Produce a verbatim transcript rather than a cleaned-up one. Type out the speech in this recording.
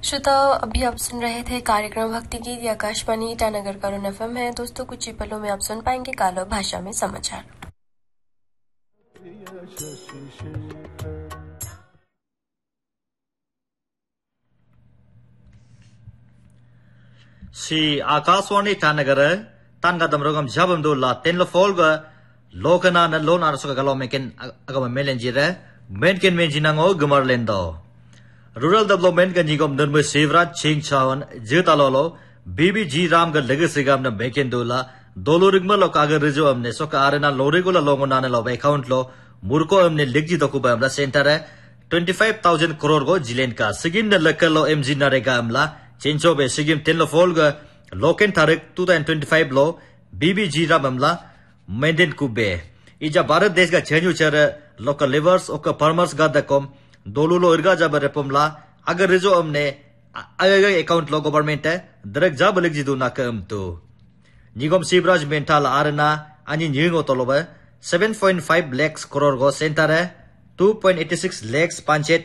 श्रोताओं, अभी आप सुन रहे थे कार्यक्रम भक्ति गीत। ये आकाशवाणी ईटानगर का रुन एफएम है। दोस्तों, कुछ ही पलों में आप सुन पाएंगे कालो भाषा में समाचार। सी आकाशवाणी ईटानगर तानगा दमरोगम जबम दो ला तेन लो फोलगा लोकना न लोन आरसो गलो मेकिन अगम मेलेंजिरे मेनकिन मेंजिनांगो गमरलेंदो रूरल डेवलपमेंट का निगम नर्म सेवराज छिंग चावन जेतालोलो बीबीजी राम का लेगेसी गाम न मेकिन दोला दोलो रिगमा लो कागर रिजो हमने सो का आरेना लोरेगोला लोगो नाने लो अकाउंट लो मुरको हमने लिखजी तो कुबा हमला सेंटर है पच्चीस हज़ार करोड़ को जिलेन का सिगिन न लकलो एमजी नरेगा हमला चेंचो बे सिगिम तेन लो फोलगा लोकेन तारिक दो हज़ार पच्चीस लो बीबीजी राम हमला मेंडेन कुबे इजा भारत देश का छेन्यू चर लोकल लिवर्स ओका फार्मर्स गा दकोम दोलुलो इरगा जब रेपमला अगर रिजो हमने अगर अकाउंट लो गवर्नमेंट है दरक जब लिख जिदु ना कम तो निगम शिवराज मेंटाल आरना अनि निंगो तोलोबा सात पॉइंट पाँच लाख करोड़ को सेंटर है दो पॉइंट आठ छह लाख पंचायत